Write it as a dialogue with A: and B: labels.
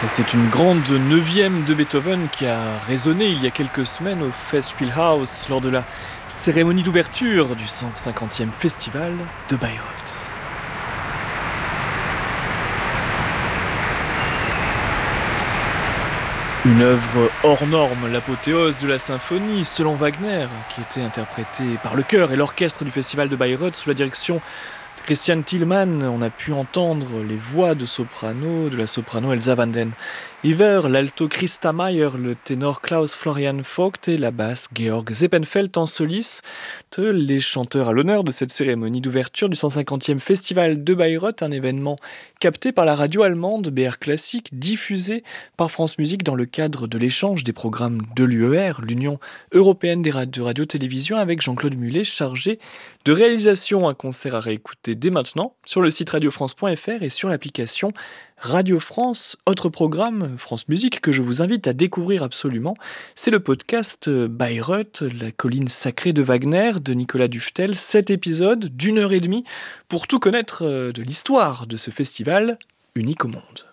A: Et c'est une grande neuvième de Beethoven qui a résonné il y a quelques semaines au Festspielhaus lors de la cérémonie d'ouverture du 150e festival de Bayreuth. Une œuvre hors norme, l'apothéose de la symphonie, selon Wagner, qui était interprétée par le chœur et l'orchestre du festival de Bayreuth sous la direction de Christian Thielmann. On a pu entendre les voix de la soprano Elsa van den Iver, l'alto Christa Mayer, le ténor Klaus Florian Vogt et la basse Georg Zeppenfeld en soliste, les chanteurs à l'honneur de cette cérémonie d'ouverture du 150e festival de Bayreuth, un événement capté par la radio allemande BR Classique, diffusé par France Musique dans le cadre de l'échange des programmes de l'UER, l'Union européenne de radio-télévision, avec Jean-Claude Mullet, chargé de réalisation. Un concert à réécouter dès maintenant sur le site radiofrance.fr et sur l'application Radio France. Autre programme, France Musique, que je vous invite à découvrir absolument, c'est le podcast Bayreuth, la colline sacrée de Wagner, de Nicolas Duftel. 7 épisodes d'1 heure et demie pour tout connaître de l'histoire de ce festival unique au monde.